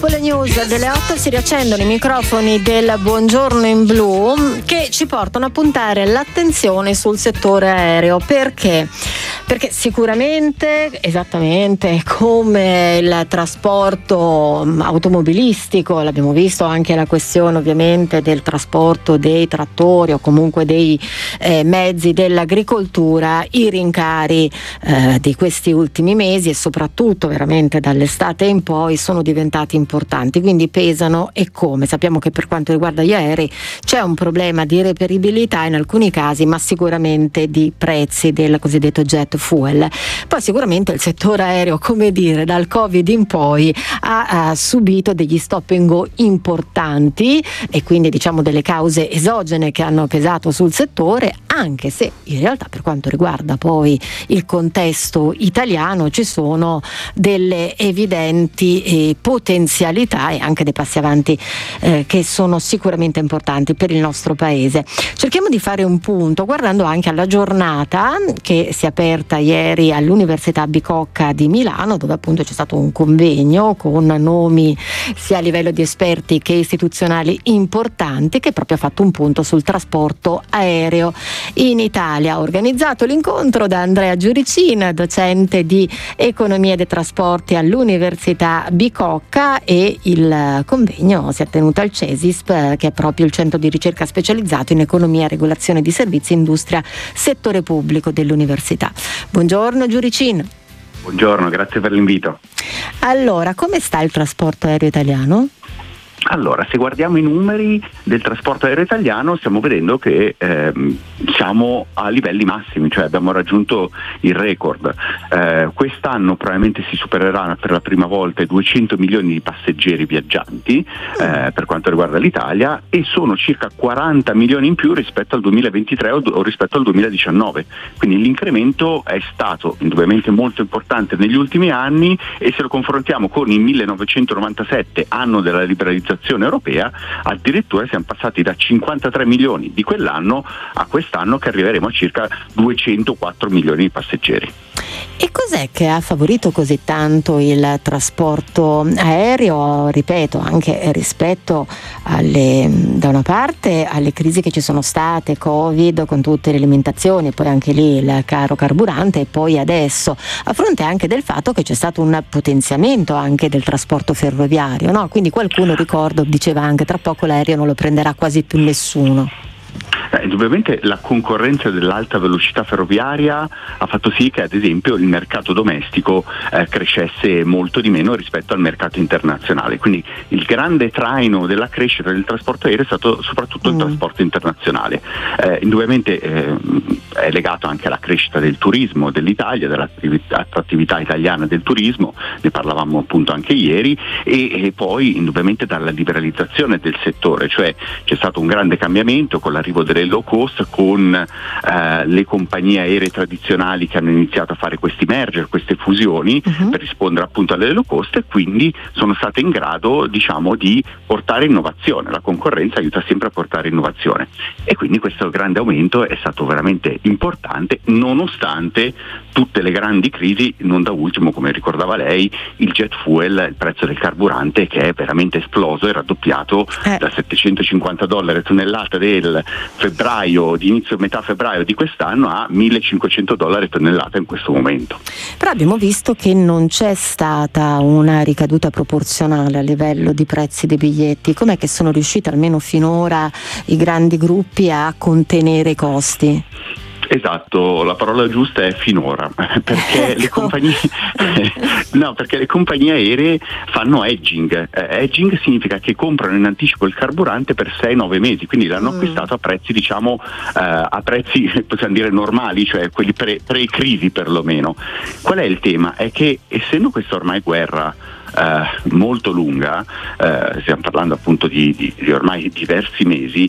Dopo le news delle 8 si riaccendono i microfoni del Buongiorno in Blu, che ci portano a puntare l'attenzione sul settore aereo. Perché? Perché sicuramente, esattamente come il trasporto automobilistico, l'abbiamo visto anche la questione ovviamente del trasporto dei trattori o comunque dei mezzi dell'agricoltura, i rincari di questi ultimi mesi e soprattutto veramente dall'estate in poi sono diventati importanti, quindi pesano. E come sappiamo che per quanto riguarda gli aerei c'è un problema di reperibilità in alcuni casi, ma sicuramente di prezzi del cosiddetto jet fuel. Poi sicuramente il settore aereo, come dire, dal Covid in poi ha subito degli stop and go importanti e quindi diciamo delle cause esogene che hanno pesato sul settore, anche se in realtà per quanto riguarda poi il contesto italiano ci sono delle evidenti potenzialità e anche dei passi avanti che sono sicuramente importanti per il nostro paese. Cerchiamo di fare un punto guardando anche alla giornata che si è aperta ieri all'Università Bicocca di Milano, dove appunto c'è stato un convegno con nomi sia a livello di esperti che istituzionali importanti, che proprio ha fatto un punto sul trasporto aereo in Italia. Ha organizzato l'incontro da Andrea Giuricin, docente di economia dei trasporti all'Università Bicocca, e il convegno si è tenuto al CESISP, che è proprio il centro di ricerca specializzato in economia, regolazione di servizi, industria, settore pubblico dell'università. Buongiorno Giuricin. Buongiorno, grazie per l'invito. Allora, come sta il trasporto aereo italiano? Allora, se guardiamo i numeri del trasporto aereo italiano stiamo vedendo che siamo a livelli massimi, cioè abbiamo raggiunto il record. Quest'anno probabilmente si supererà per la prima volta i 200 milioni di passeggeri viaggianti per quanto riguarda l'Italia, e sono circa 40 milioni in più rispetto al 2023 o rispetto al 2019. Quindi l'incremento è stato indubbiamente molto importante negli ultimi anni, e se lo confrontiamo con il 1997, anno della liberalizzazione europea, addirittura siamo passati da 53 milioni di quell'anno a quest'anno che arriveremo a circa 204 milioni di passeggeri. E cos'è che ha favorito così tanto il trasporto aereo, ripeto, anche rispetto da una parte alle crisi che ci sono state, Covid con tutte le limitazioni, poi anche lì il caro carburante, e poi adesso, a fronte anche del fatto che c'è stato un potenziamento anche del trasporto ferroviario, no? Quindi qualcuno, ricordo, diceva anche tra poco l'aereo non lo prenderà quasi più nessuno. Indubbiamente la concorrenza dell'alta velocità ferroviaria ha fatto sì che ad esempio il mercato domestico crescesse molto di meno rispetto al mercato internazionale, quindi il grande traino della crescita del trasporto aereo è stato soprattutto il trasporto internazionale. Indubbiamente è legato anche alla crescita del turismo dell'Italia, dell'attrattività italiana del turismo, ne parlavamo appunto anche ieri, e poi indubbiamente dalla liberalizzazione del settore, cioè c'è stato un grande cambiamento con l'arrivo delle low cost, con le compagnie aeree tradizionali che hanno iniziato a fare questi merger, queste fusioni per rispondere appunto alle low cost, e quindi sono state in grado, diciamo, di portare innovazione. La concorrenza aiuta sempre a portare innovazione, e quindi questo grande aumento è stato veramente importante nonostante tutte le grandi crisi, non da ultimo, come ricordava lei, il jet fuel, il prezzo del carburante che è veramente esploso e raddoppiato da $750 a tonnellata del febbraio, di inizio metà febbraio di quest'anno, a $1.500 a tonnellata in questo momento. Però abbiamo visto che non c'è stata una ricaduta proporzionale a livello di prezzi dei biglietti. Com'è che sono riusciti almeno finora i grandi gruppi a contenere i costi? Esatto, la parola giusta è finora, perché perché le compagnie aeree fanno hedging. Hedging significa che comprano in anticipo il carburante per 6-9 mesi, quindi l'hanno acquistato a prezzi, diciamo, a prezzi possiamo dire normali, cioè quelli pre-crisi perlomeno. Qual è il tema? È che essendo questa ormai guerra molto lunga, stiamo parlando appunto di ormai diversi mesi,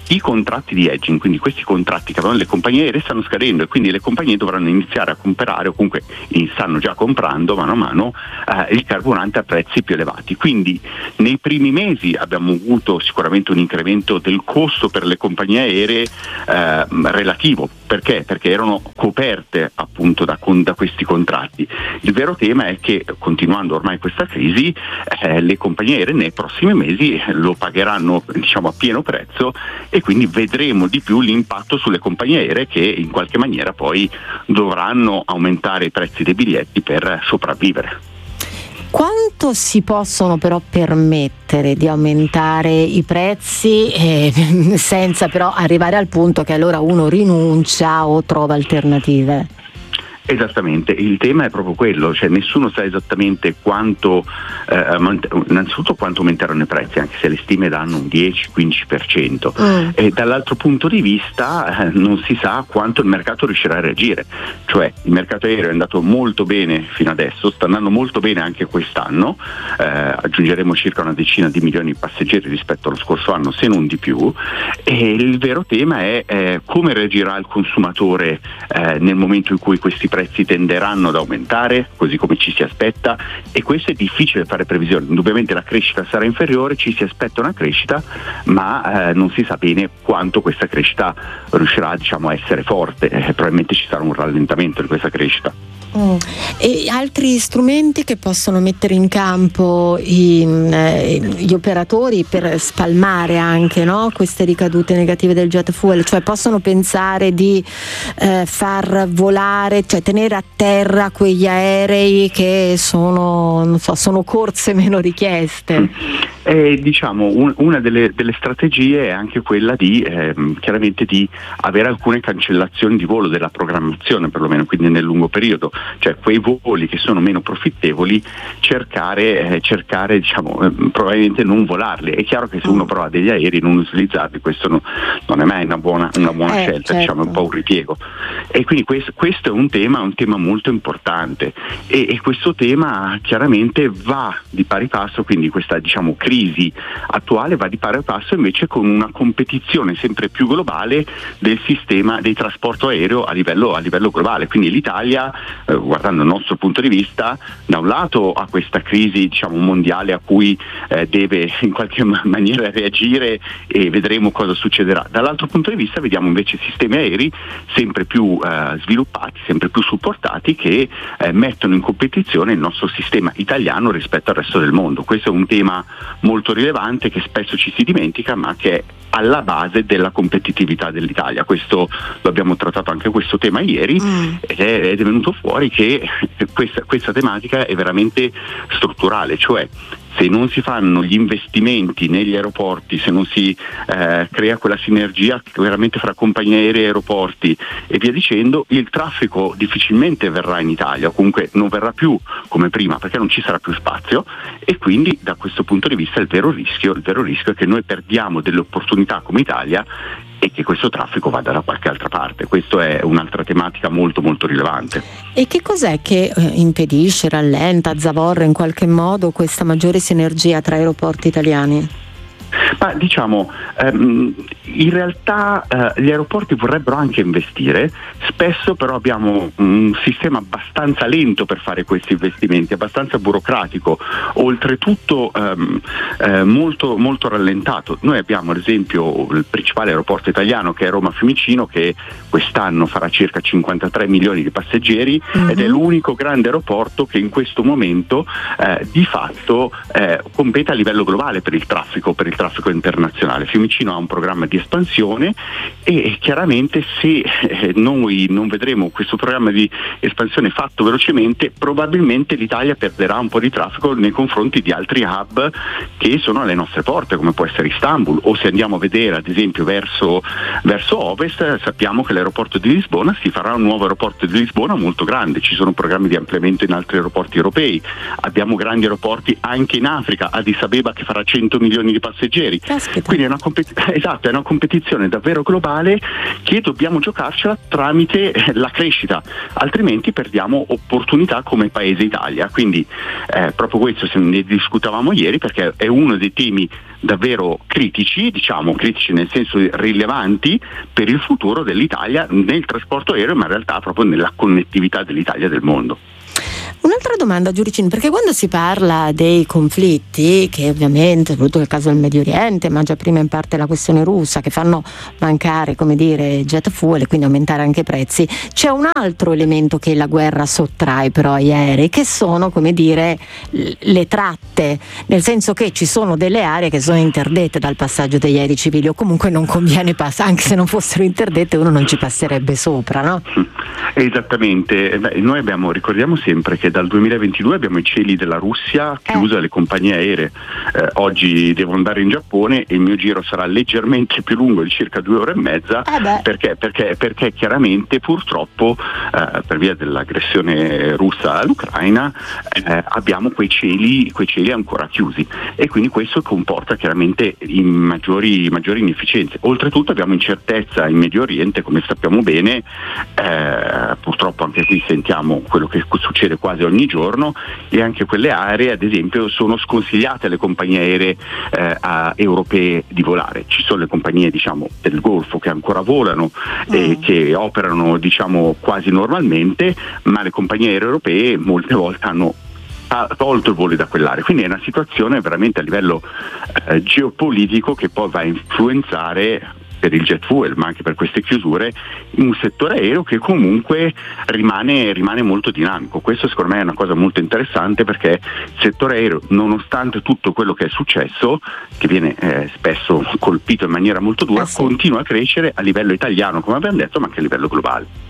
i contratti di hedging, quindi questi contratti che avevano le compagnie aeree, stanno scadendo e quindi le compagnie dovranno iniziare a comprare, o comunque stanno già comprando mano a mano il carburante a prezzi più elevati. Quindi nei primi mesi abbiamo avuto sicuramente un incremento del costo per le compagnie aeree relativo. Perché? Perché erano coperte appunto da questi contratti. Il vero tema è che, continuando ormai questa crisi, le compagnie aeree nei prossimi mesi lo pagheranno, diciamo, a pieno prezzo, e quindi vedremo di più l'impatto sulle compagnie aeree, che in qualche maniera poi dovranno aumentare i prezzi dei biglietti per sopravvivere. Quanto si possono però permettere di aumentare i prezzi senza però arrivare al punto che allora uno rinuncia o trova alternative? Esattamente, il tema è proprio quello, cioè nessuno sa esattamente quanto, innanzitutto quanto aumenteranno i prezzi, anche se le stime danno un 10-15%, e dall'altro punto di vista non si sa quanto il mercato riuscirà a reagire, cioè il mercato aereo è andato molto bene fino adesso, sta andando molto bene anche quest'anno, aggiungeremo circa una decina di milioni di passeggeri rispetto allo scorso anno, se non di più, e il vero tema è come reagirà il consumatore nel momento in cui questi prezzi tenderanno ad aumentare, così come ci si aspetta, e questo è difficile fare previsioni. Indubbiamente la crescita sarà inferiore, ci si aspetta una crescita, ma non si sa bene quanto questa crescita riuscirà, diciamo, a essere forte, probabilmente ci sarà un rallentamento di questa crescita. E altri strumenti che possono mettere in campo gli operatori per spalmare anche, no, queste ricadute negative del jet fuel, cioè possono pensare di far volare, cioè tenere a terra quegli aerei che sono corse meno richieste? Diciamo una delle strategie è anche quella di chiaramente di avere alcune cancellazioni di volo della programmazione, perlomeno, quindi nel lungo periodo, cioè quei voli che sono meno profittevoli cercare diciamo probabilmente non volarli. È chiaro che se uno prova degli aerei non utilizzarli, questo non è mai una buona scelta, certo. Diciamo, è un po' un ripiego, e quindi questo è un tema molto importante, e questo tema chiaramente va di pari passo, quindi questa, diciamo, crisi attuale va di pari passo invece con una competizione sempre più globale del sistema dei trasporto aereo a livello globale. Quindi l'Italia, guardando il nostro punto di vista, da un lato ha questa crisi, diciamo, mondiale a cui deve in qualche maniera reagire, e vedremo cosa succederà. Dall'altro punto di vista vediamo invece sistemi aerei sempre più sviluppati, sempre più supportati, che mettono in competizione il nostro sistema italiano rispetto al resto del mondo. Questo è un tema molto rilevante che spesso ci si dimentica, ma che è alla base della competitività dell'Italia. Questo lo abbiamo trattato anche questo tema ieri, ed è venuto fuori che questa tematica è veramente strutturale, cioè se non si fanno gli investimenti negli aeroporti, se non si crea quella sinergia veramente fra compagnie aeree e aeroporti e via dicendo, il traffico difficilmente verrà in Italia, o comunque non verrà più come prima, perché non ci sarà più spazio, e quindi da questo punto di vista il vero rischio è che noi perdiamo delle opportunità come Italia e che questo traffico vada da qualche altra parte. Questa è un'altra tematica molto rilevante. E che cos'è che impedisce, rallenta, zavorra in qualche modo questa maggiore sinergia tra aeroporti italiani? Ma diciamo, in realtà gli aeroporti vorrebbero anche investire, spesso però abbiamo un sistema abbastanza lento per fare questi investimenti, abbastanza burocratico, oltretutto molto rallentato. Noi abbiamo ad esempio il principale aeroporto italiano, che è Roma Fiumicino, che quest'anno farà circa 53 milioni di passeggeri, ed è l'unico grande aeroporto che in questo momento di fatto compete a livello globale per il traffico internazionale. Fiumicino ha un programma di espansione, e chiaramente se noi non vedremo questo programma di espansione fatto velocemente, probabilmente l'Italia perderà un po' di traffico nei confronti di altri hub che sono alle nostre porte, come può essere Istanbul, o se andiamo a vedere ad esempio verso ovest, sappiamo che l'aeroporto di Lisbona si farà un nuovo aeroporto di Lisbona molto grande, ci sono programmi di ampliamento in altri aeroporti europei, abbiamo grandi aeroporti anche in Africa, Addis Abeba che farà 100 milioni di passeggeri. aerei. Caspita. Quindi esatto, è una competizione davvero globale che dobbiamo giocarcela tramite la crescita, altrimenti perdiamo opportunità come Paese Italia. Quindi proprio questo se ne discutavamo ieri, perché è uno dei temi davvero critici nel senso rilevanti per il futuro dell'Italia nel trasporto aereo, ma in realtà proprio nella connettività dell'Italia e del mondo. Un'altra domanda, Giuricini, perché quando si parla dei conflitti, che ovviamente, soprattutto nel caso del Medio Oriente, ma già prima in parte la questione russa, che fanno mancare, come dire, jet fuel e quindi aumentare anche i prezzi, c'è un altro elemento che la guerra sottrae però agli aerei, che sono, come dire, le tratte, nel senso che ci sono delle aree che sono interdette dal passaggio degli aerei civili, o comunque non conviene passare, anche se non fossero interdette uno non ci passerebbe sopra, no? Esattamente. Noi ricordiamo sempre che dal 2022 abbiamo i cieli della Russia chiusi alle compagnie aeree. Oggi devo andare in Giappone e il mio giro sarà leggermente più lungo, di circa 2 ore e mezza, perché chiaramente purtroppo per via dell'aggressione russa all'Ucraina abbiamo quei cieli ancora chiusi, e quindi questo comporta chiaramente maggiori inefficienze. Oltretutto abbiamo incertezza in Medio Oriente, come sappiamo bene. Purtroppo anche qui sentiamo quello che succede quasi ogni giorno, e anche quelle aree ad esempio sono sconsigliate alle compagnie aeree europee di volare. Ci sono le compagnie del Golfo che ancora volano e che operano quasi normalmente, ma le compagnie aeree europee molte volte hanno tolto i voli da quell'area, quindi è una situazione veramente a livello geopolitico che poi va a influenzare per il jet fuel, ma anche per queste chiusure, in un settore aereo che comunque rimane molto dinamico. Questo secondo me è una cosa molto interessante, perché il settore aereo, nonostante tutto quello che è successo, che viene spesso colpito in maniera molto dura, continua a crescere a livello italiano, come abbiamo detto, ma anche a livello globale.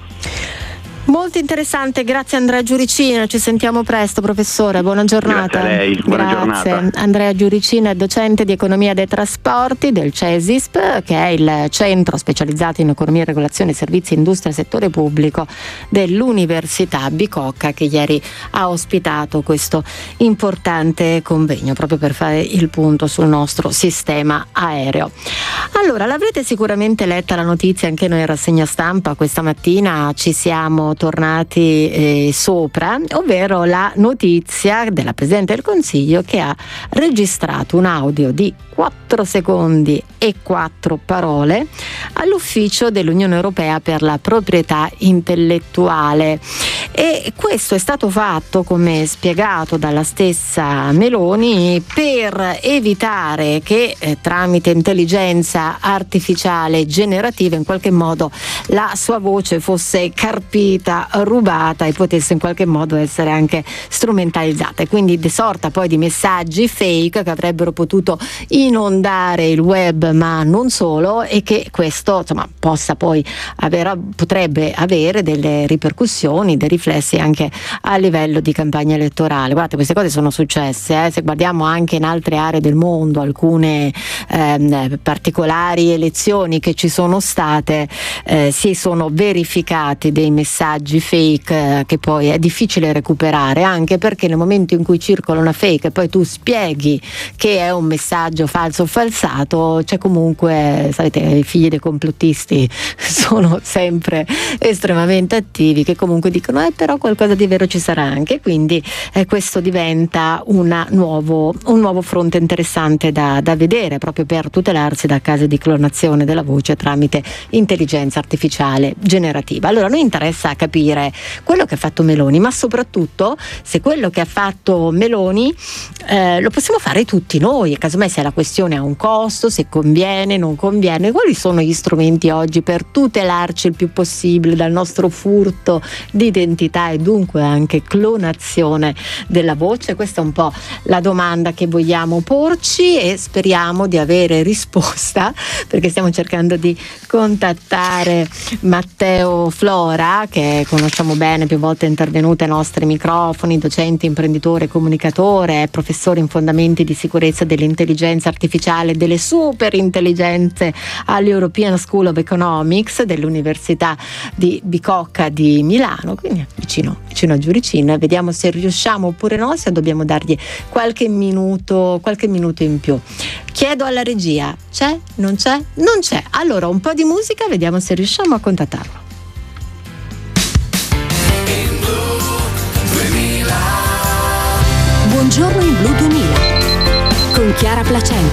Molto interessante, grazie Andrea Giuricina, ci sentiamo presto professore, buona giornata. Grazie a lei, buona giornata. Andrea Giuricina è docente di economia dei trasporti del CESISP, che è il centro specializzato in economia, regolazione, servizi, industria e settore pubblico dell'Università Bicocca, che ieri ha ospitato questo importante convegno proprio per fare il punto sul nostro sistema aereo. Allora, l'avrete sicuramente letta la notizia anche noi in rassegna stampa, questa mattina ci siamo tornati sopra, ovvero la notizia della Presidente del Consiglio che ha registrato un audio di 4 secondi e 4 parole all'ufficio dell'Unione Europea per la proprietà intellettuale, e questo è stato fatto, come spiegato dalla stessa Meloni, per evitare che tramite intelligenza artificiale generativa in qualche modo la sua voce fosse carpita, rubata e potesse in qualche modo essere anche strumentalizzata, e quindi sorta poi di messaggi fake che avrebbero potuto inondare il web, ma non solo, e che questo possa poi potrebbe avere delle ripercussioni, dei riflessi anche a livello di campagna elettorale. Guardate, queste cose sono successe, se guardiamo anche in altre aree del mondo, alcune particolari elezioni che ci sono state, si sono verificati dei messaggi fake che poi è difficile recuperare, anche perché nel momento in cui circola una fake e poi tu spieghi che è un messaggio falso o falsato, c'è comunque, sapete, i figli dei complottisti sono sempre estremamente attivi, che comunque dicono però qualcosa di vero ci sarà anche, quindi questo diventa un nuovo fronte interessante da vedere, proprio per tutelarsi da casi di clonazione della voce tramite intelligenza artificiale generativa. Allora, a noi interessa capire quello che ha fatto Meloni, ma soprattutto se quello che ha fatto Meloni lo possiamo fare tutti noi, e casomai se la questione ha un costo, se conviene, non conviene, quali sono gli strumenti oggi per tutelarci il più possibile dal nostro furto di identità e dunque anche clonazione della voce. Questa è un po' la domanda che vogliamo porci e speriamo di avere risposta, perché stiamo cercando di contattare Matteo Flora, che conosciamo bene, più volte è intervenuto ai nostri microfoni, docente, imprenditore, comunicatore, è professore in fondamenti di sicurezza dell'intelligenza artificiale, delle super intelligenze all'European School of Economics dell'Università di Bicocca di Milano, quindi vicino vicino a Giuricin. Vediamo se riusciamo oppure no, se dobbiamo dargli qualche minuto in più. Chiedo alla regia, c'è? Non c'è? Non c'è. Allora un po' di musica, vediamo se riusciamo a contattarlo. Buongiorno in Blu 2000 con Chiara Placenti.